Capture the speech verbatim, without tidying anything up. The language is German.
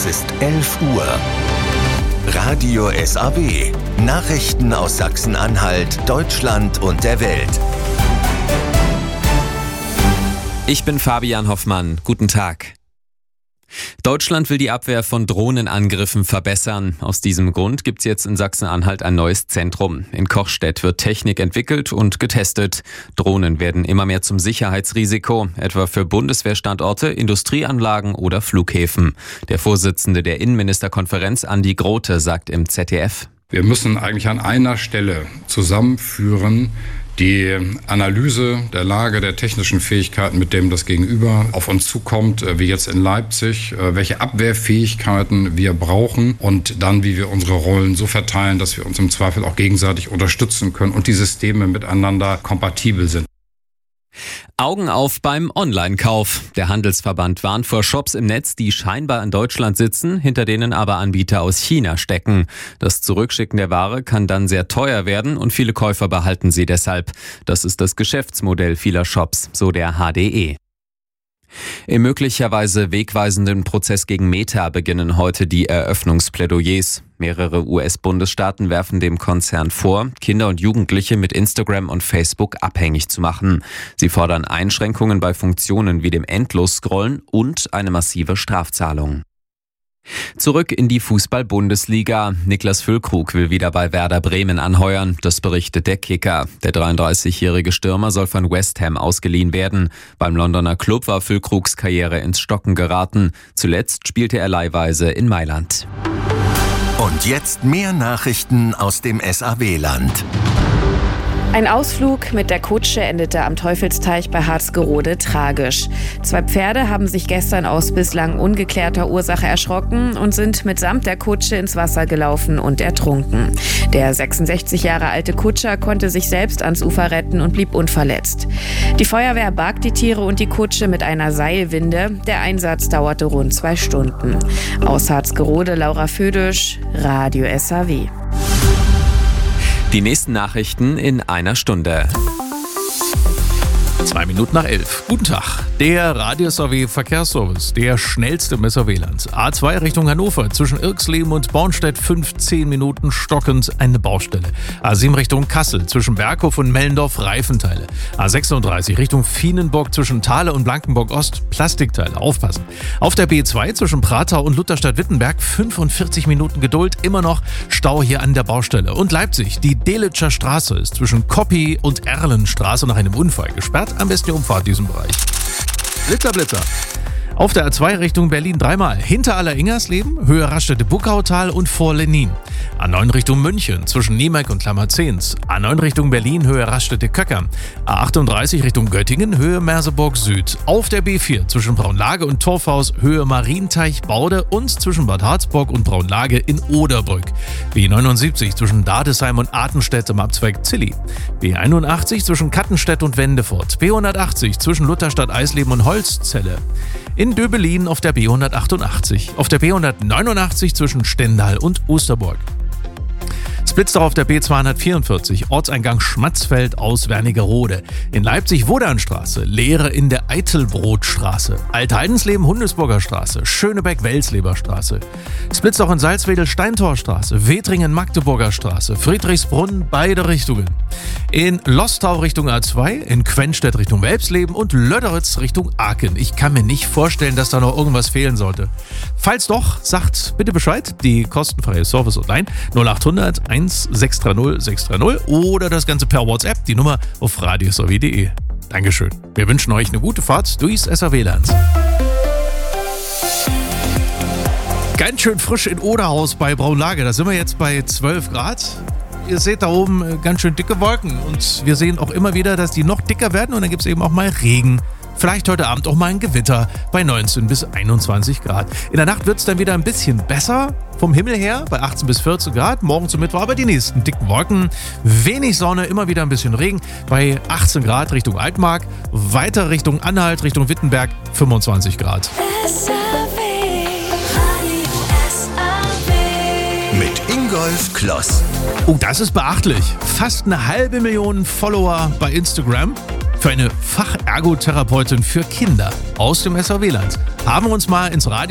Es ist elf Uhr. Radio S A W. Nachrichten aus Sachsen-Anhalt, Deutschland und der Welt. Ich bin Fabian Hoffmann. Guten Tag. Deutschland will die Abwehr von Drohnenangriffen verbessern. Aus diesem Grund gibt es jetzt in Sachsen-Anhalt ein neues Zentrum. In Kochstedt wird Technik entwickelt und getestet. Drohnen werden immer mehr zum Sicherheitsrisiko, etwa für Bundeswehrstandorte, Industrieanlagen oder Flughäfen. Der Vorsitzende der Innenministerkonferenz, Andi Grote, sagt im Z D F: Wir müssen eigentlich an einer Stelle zusammenführen, die Analyse der Lage der technischen Fähigkeiten, mit dem das Gegenüber auf uns zukommt, wie jetzt in Leipzig, welche Abwehrfähigkeiten wir brauchen und dann, wie wir unsere Rollen so verteilen, dass wir uns im Zweifel auch gegenseitig unterstützen können und die Systeme miteinander kompatibel sind. Augen auf beim Online-Kauf. Der Handelsverband warnt vor Shops im Netz, die scheinbar in Deutschland sitzen, hinter denen aber Anbieter aus China stecken. Das Zurückschicken der Ware kann dann sehr teuer werden und viele Käufer behalten sie deshalb. Das ist das Geschäftsmodell vieler Shops, so der H D E. Im möglicherweise wegweisenden Prozess gegen Meta beginnen heute die Eröffnungsplädoyers. Mehrere U S-Bundesstaaten werfen dem Konzern vor, Kinder und Jugendliche mit Instagram und Facebook abhängig zu machen. Sie fordern Einschränkungen bei Funktionen wie dem Endlos-Scrollen und eine massive Strafzahlung. Zurück in die Fußball-Bundesliga. Niklas Füllkrug will wieder bei Werder Bremen anheuern, das berichtet der Kicker. Der dreiunddreißigjährige Stürmer soll von West Ham ausgeliehen werden. Beim Londoner Klub war Füllkrugs Karriere ins Stocken geraten. Zuletzt spielte er leihweise in Mailand. Und jetzt mehr Nachrichten aus dem S A W-Land. Ein Ausflug mit der Kutsche endete am Teufelsteich bei Harzgerode tragisch. Zwei Pferde haben sich gestern aus bislang ungeklärter Ursache erschrocken und sind mitsamt der Kutsche ins Wasser gelaufen und ertrunken. Der sechsundsechzig Jahre alte Kutscher konnte sich selbst ans Ufer retten und blieb unverletzt. Die Feuerwehr barg die Tiere und die Kutsche mit einer Seilwinde. Der Einsatz dauerte rund zwei Stunden. Aus Harzgerode, Laura Födisch, Radio S A W. Die nächsten Nachrichten in einer Stunde. Zwei Minuten nach elf. Guten Tag. Der Radio S A W Verkehrsservice, der schnellste im S A W-Land. A zwei Richtung Hannover, zwischen Irxleben und Bornstedt fünfzehn Minuten stockend eine Baustelle. A sieben Richtung Kassel, zwischen Berghof und Mellendorf Reifenteile. A sechsunddreißig Richtung Fienenburg, zwischen Thale und Blankenburg-Ost Plastikteile. Aufpassen. Auf der B zwei zwischen Pratau und Lutherstadt-Wittenberg fünfundvierzig Minuten Geduld, immer noch Stau hier an der Baustelle. Und Leipzig, die Delitscher Straße ist zwischen Koppi und Erlenstraße nach einem Unfall gesperrt. Am besten die Umfahrt in diesem Bereich. Blitzer, Blitzer. Auf der A zwei Richtung Berlin dreimal. Hinter Aller-Ingersleben, Höhe Raststätte-Buckautal und vor Lenin. A neun Richtung München, zwischen Niemek und Klammerzehns. A neun Richtung Berlin, Höhe Raststätte-Köcker. A achtunddreißig Richtung Göttingen, Höhe Merseburg Süd. Auf der B vier, zwischen Braunlage und Torfhaus, Höhe Marienteich-Baude und zwischen Bad Harzburg und Braunlage in Oderbrück. B neunundsiebzig zwischen Dadesheim und Artenstedt im Abzweig Zilli. B einundachtzig zwischen Kattenstedt und Wendefurt. B hundertachtzig zwischen Lutherstadt Eisleben und Holzzelle. In Döbelin auf der B hundertachtundachtzig, auf der B hundertneunundachtzig zwischen Stendal und Osterburg. Splitzdorf auf der B zweihundertvierundvierzig, Ortseingang Schmatzfeld aus Wernigerode. In Leipzig Wodanstraße, Leere in der Eitelbrotstraße. Altheidensleben Hundesburger Straße, Schönebeck-Welsleber Straße. Splitzdorf in Salzwedel Steintorstraße, Wetringen Magdeburger Straße, Friedrichsbrunn beide Richtungen. In Lostau Richtung A zwei, in Quenstedt Richtung Welpsleben und Löderitz Richtung Aachen. Ich kann mir nicht vorstellen, dass da noch irgendwas fehlen sollte. Falls doch, sagt bitte Bescheid. Die kostenfreie Service Online null achthundert eins sechs drei null sechs drei null oder das Ganze per WhatsApp, die Nummer auf radio s a w punkt d e. Dankeschön. Wir wünschen euch eine gute Fahrt durchs S A W-Land. Ganz schön frisch in Oderhaus bei Braunlage. Da sind wir jetzt bei zwölf Grad. Ihr seht da oben ganz schön dicke Wolken und wir sehen auch immer wieder, dass die noch dicker werden und dann gibt es eben auch mal Regen. Vielleicht heute Abend auch mal ein Gewitter bei neunzehn bis einundzwanzig Grad. In der Nacht wird es dann wieder ein bisschen besser vom Himmel her bei achtzehn bis vierzehn Grad. Morgen zum Mittwoch aber die nächsten dicken Wolken. Wenig Sonne, immer wieder ein bisschen Regen bei achtzehn Grad Richtung Altmark. Weiter Richtung Anhalt, Richtung Wittenberg fünfundzwanzig Grad. Mit Ingolf Kloss. Oh, das ist beachtlich. Fast eine halbe Million Follower bei Instagram. Für eine Fachergotherapeutin für Kinder aus dem S A W-Land. Haben wir uns mal ins Radio